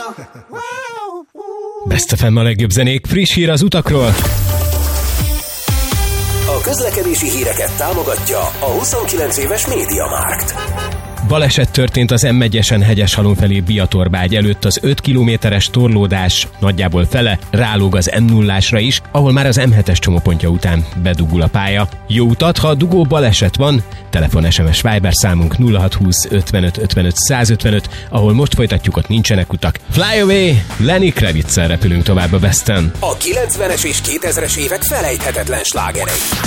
Best FM a legjobb zenék, friss hír az utakról. A közlekedési híreket támogatja a 29 éves MediaMarkt. Baleset történt az M1-esen Hegyeshalom felé Biatorbágy előtt, az 5 kilométeres torlódás nagyjából fele rálóg az M0-ásra is, ahol már az M7-es csomópontja után bedugul a pálya. Jó utat, ha dugó baleset van, telefon, SMS, Viber számunk 0620 55 55 155, ahol most folytatjuk, ott nincsenek utak. Fly Away, Lenny Kravitz-szel repülünk tovább a Besten. A 90-es és 2000-es évek felejthetetlen slágerei.